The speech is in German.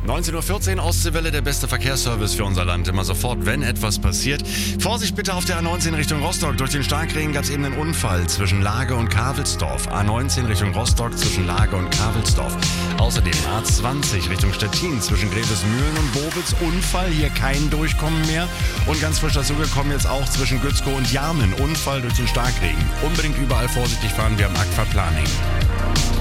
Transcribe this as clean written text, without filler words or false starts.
19:14 Uhr, Ostseewelle, der beste Verkehrsservice für unser Land. Immer sofort, wenn etwas passiert. Vorsicht bitte auf der A19 Richtung Rostock. Durch den Starkregen gab es eben einen Unfall zwischen Lage und Kavelsdorf. A19 Richtung Rostock zwischen Lage und Kavelsdorf. Außerdem A20 Richtung Stettin zwischen Grevesmühlen und Bobitz. Unfall, hier kein Durchkommen mehr. Und ganz frisch dazugekommen jetzt auch zwischen Gützkow und Jarmen. Unfall durch den Starkregen. Unbedingt überall vorsichtig fahren, wir haben Aquaplaning.